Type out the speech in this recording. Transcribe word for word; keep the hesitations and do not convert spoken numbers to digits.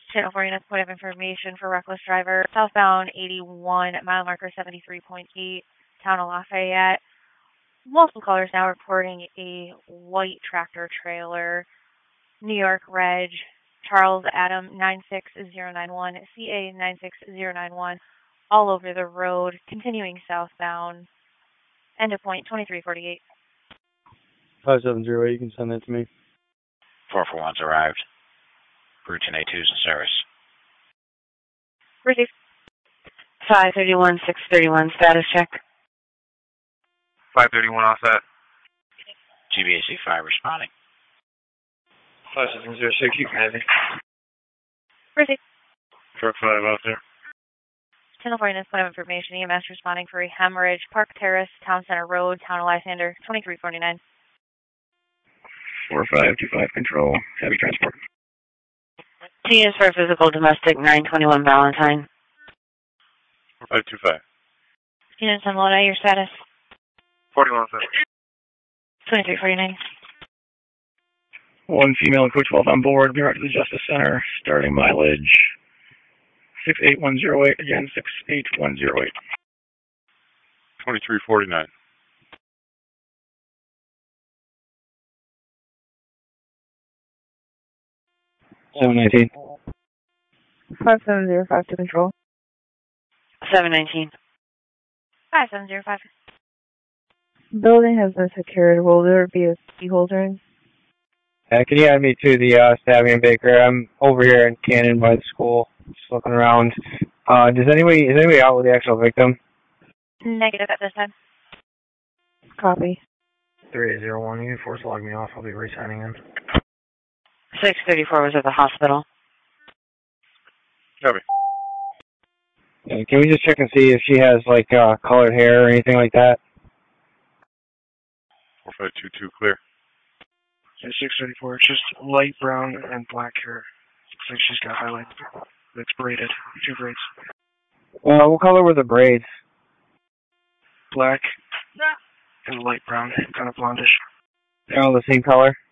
Channel four units, point of information for reckless driver. Southbound eighty-one, mile marker seventy-three point eight, Town of Lafayette. Multiple callers now reporting a white tractor trailer. New York Reg, Charles Adam nine six zero nine one, C A nine six zero nine one, all over the road, continuing southbound. End of point twenty-three forty-eight. five seven zero eight, you can send that to me. four four one's arrived. Routine A two's in service. Received. five thirty-one, six thirty-one, status check. five thirty-one offset. G B A C five responding. five seven zero six, you can have it. Received. Truck five out there. Channel four units, point of information. E M S responding for a hemorrhage. Park Terrace, Town Center Road, Town of Lysander, twenty-three forty-nine. four five two five control, heavy transport. T is for physical domestic, nine twenty-one Valentine. four five two five. Units on Lodi, your status? forty-one offset. twenty-three forty-nine. One female and coach twelve on board. Be right to the Justice Center. Starting mileage six eight one zero eight. Again, six eight one zero eight. twenty-three forty-nine. seven nineteen. five seven zero five to control. seven nineteen. five seven zero five. Building has been secured. Will there be a key holder in? Uh, can you add me to the uh, Savvy and Baker? I'm over here in Cannon by the school, just looking around. Uh, does anybody, is anybody out with the actual victim? Negative at this time. Copy. three eight zero one, you can force log me off. I'll be re-signing in. six thirty-four was at the hospital. Copy. Uh, can we just check and see if she has, like, uh, colored hair or anything like that? four five two two clear. Yeah, six thirty-four, it's just light brown and black hair. Looks like she's got highlights. It's braided. Two braids. Uh, what color were the braids? Black and light brown, kind of blondish. They're all the same color?